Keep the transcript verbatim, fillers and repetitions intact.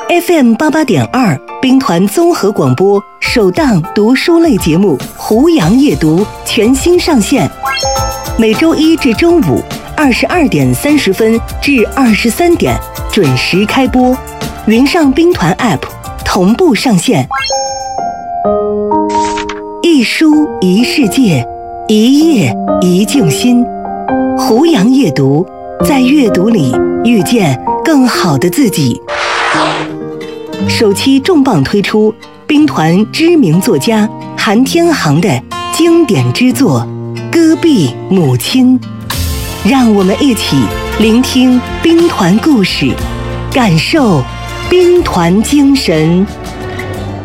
F M 八八点二，兵团综合广播首档读书类节目《胡杨夜读》全新上线，每周一至周五二十二点三十分至二十三点准时开播，云上兵团 App 同步上线。一书一世界，一页一静心。胡杨夜读，在阅读里遇见更好的自己。首期重磅推出兵团知名作家韩天航的经典之作《戈壁母亲》，让我们一起聆听兵团故事，感受兵团精神。